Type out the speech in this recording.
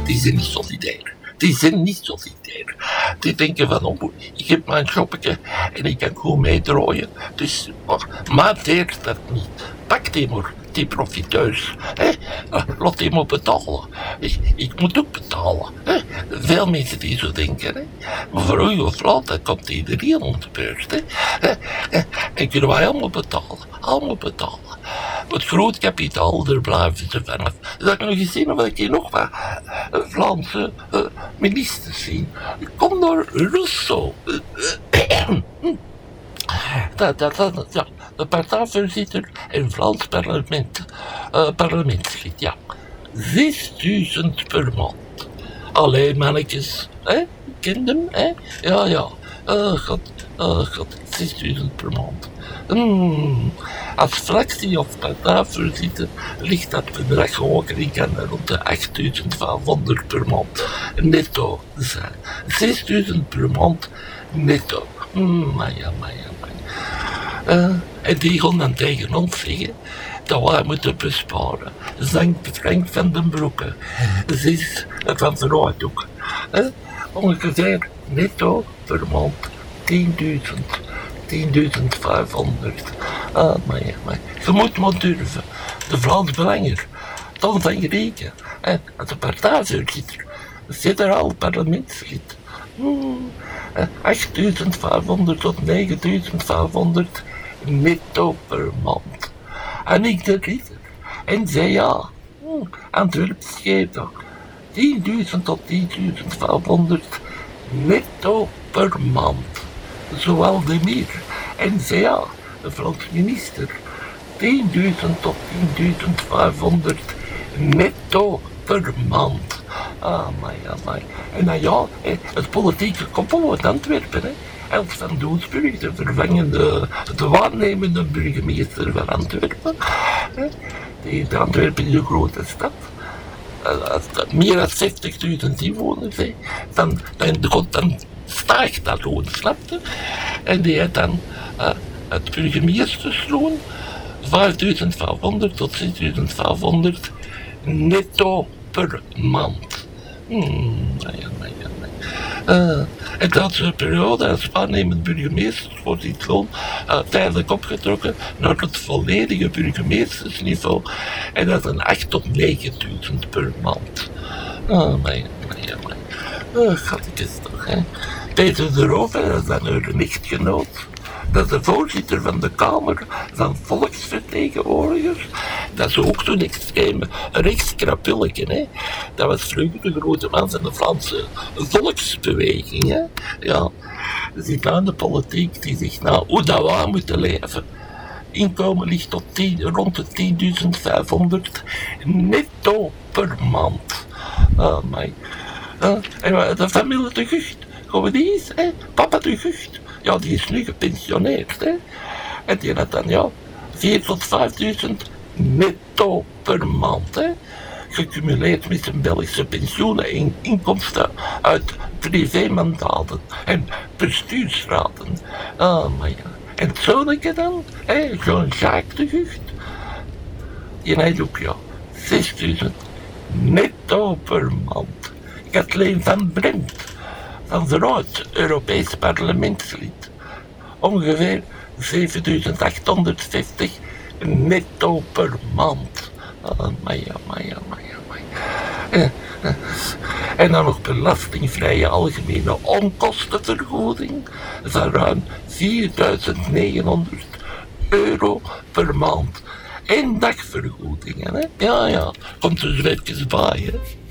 die zijn niet solidair. Die zijn niet solidair. Die denken van, oh, ik heb mijn shoppetje en ik kan goed meedraaien. Dus, mateer dat niet. Pak die maar, die profiteurs. Laat die maar betalen. Ik moet ook betalen. Veel mensen die zo denken. Maar voor u of later komt iedereen op de beurs. En kunnen wij allemaal betalen. Allemaal betalen. Het groot kapitaal, daar blijven ze vanaf. Dat ik nog eens zien of ik hier nog wat Vlaamse ministers zie. Kom door Rousseau. Ja, de partijvoorzitter in Vlaams parlementslid, ja. 6000 per maand. Allee, mannetjes, ken hem, Ja. God, 6000 per maand. Als fractie of partijvoorzitter ligt dat bedrag hoger. Ik kan rond de 8500 per maand netto zijn. 6000 per maand netto. Maar ja. En die gaan dan tegen ons zeggen dat wij moeten besparen. Frank van den Broeke. Dat is van vooruit ook. Ongeveer netto per maand 10.000. 10.500. Maar je moet maar durven. De Vlaams Belanger, dan van Grieken. En de partijvoorzitter, federaal parlementslid. 8.500 tot 9.500 netto per maand. En ik de ridder. En zei ja, Antwerpen scheet 10.000 tot 10.500 netto per maand. Zowel de meer. En zei ja, de Franse minister, 10.000 tot 10.500 netto per maand. Maar. En dan ja, het politieke koppel uit Antwerpen, Els van Doesburg, de vervangende, de waarnemende burgemeester van Antwerpen. De Antwerpen is een grote stad. Meer dan 60.000 inwoners. Dan stijgt dat loon, snapte? En die heeft dan het burgemeestersloon 5.500 tot 6.500 netto per maand. En dat is een periode als waarnemend burgemeester wordt dit loon tijdelijk opgetrokken naar het volledige burgemeestersniveau. En dat is een 8.000 tot 9.000 per maand. Schatjes toch, hè. Peter de Roover, dat is dan een echtgenoot. Dat is de voorzitter van de Kamer van Volksvertegenwoordigers. Dat is ook zo'n extreme rechtskrapulletje, hè. Dat was vroeger de grote man van de Vlaamse volksbeweging, hè. Ja, er zit aan de politiek die zegt, nou, hoe dat wij moeten leven. Inkomen ligt tot rond de 10.500 netto per maand. En de familie de Gucht, gaan we die eens, hè? Papa de Gucht, ja, die is nu gepensioneerd, hè? En die had dan, 4.000 tot 5.000 netto per maand, hè? Gecumuleerd met zijn Belgische pensioenen en inkomsten uit privémandaten en bestuursraden. Maar ja. En het zonnetje dan, Jean-Jacques de Gucht, die heeft ook, 6.000 netto per maand. Kathleen van Brent, van vooruit Europees parlementslid. Ongeveer 7.850 netto per maand. Maar. En dan nog belastingvrije algemene onkostenvergoeding van ruim 4.900 euro per maand. En dagvergoedingen, hè? Ja, komt er dus even bij, hè?